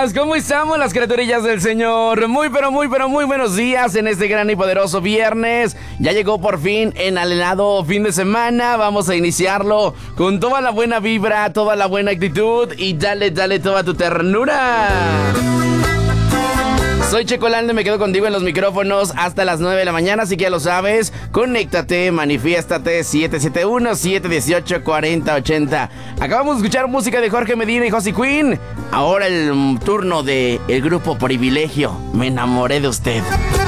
días, ¿cómo estamos las criaturillas del Señor? Muy buenos días en este gran y poderoso viernes. Ya llegó por fin en anhelado fin de semana. Vamos a iniciarlo con toda la buena vibra, toda la buena actitud y dale toda tu ternura. Soy Checolande, me quedo contigo en los micrófonos hasta las 9 de la mañana, así que ya lo sabes, conéctate, manifiéstate, 771-718-4080. Acabamos de escuchar música de Jorge Medina y Josie Queen. Ahora el turno del grupo Privilegio, Me enamoré de usted.